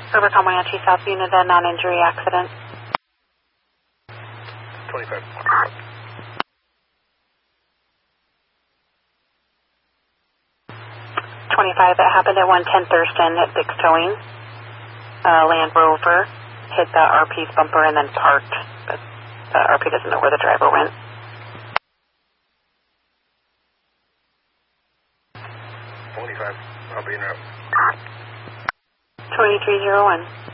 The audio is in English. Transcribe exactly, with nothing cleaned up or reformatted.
Overcome Wenatchee South Unit, a non-injury accident. twenty-five. twenty-five, that happened at one ten Thurston at Dick's Towing. Uh, Land Rover hit the R P's bumper and then parked, but the R P doesn't know where the driver went. twenty-five, I'll be in route. twenty-three oh one.